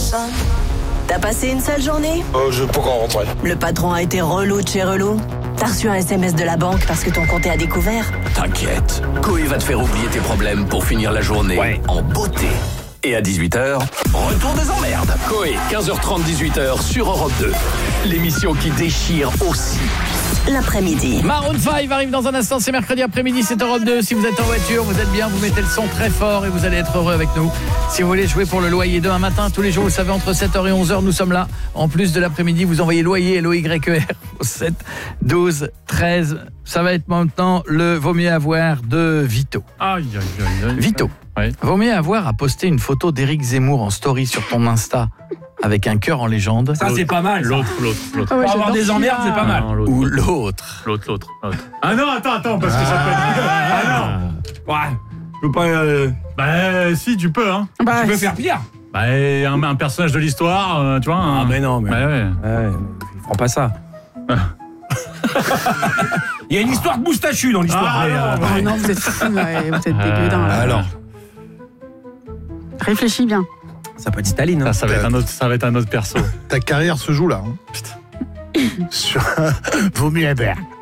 T'as passé une sale journée? Je peux encore rentrer. Le patron a été relou de chez relou? T'as reçu un SMS de la banque parce que ton compte est à découvert? T'inquiète, Coé va te faire oublier tes problèmes pour finir la journée en beauté. Et à 18h, retour des emmerdes. Coé, 15h30, 18h sur Europe 2. L'émission qui déchire aussi l'après-midi. Maroon 5 arrive dans un instant, c'est mercredi après-midi, c'est Europe 2. Si vous êtes en voiture, vous êtes bien, vous mettez le son très fort et vous allez être heureux avec nous. Si vous voulez jouer pour le loyer demain matin, tous les jours, vous savez, entre 7h et 11h, nous sommes là. En plus de l'après-midi, vous envoyez loyer, LOYER, au 7 12 13. Ça va être maintenant le vaut mieux avoir de Vito. Vito, vaut mieux avoir à poster une photo d'Éric Zemmour en story sur ton Insta avec un cœur en légende. Ça, c'est pas mal. L'autre. Pour avoir des emmerdes, c'est pas mal. Non, Ou l'autre. L'autre. Ah non, attends, parce que ça peut être... Ah non. Ouais. Je peux pas... Bah si, tu peux, hein. Tu peux faire pire. Bah un personnage de l'histoire, tu vois. Ah mais non, mais... Bah ouais. Ils feront pas ça. Il y a une histoire de moustachu dans l'histoire. Non, vous êtes fous, vous êtes dégueudin. Alors, Réfléchis bien. ça peut être Staline. Hein. Ça va être un autre perso. Ta carrière se joue là. Hein. Sur vaut mieux avoir.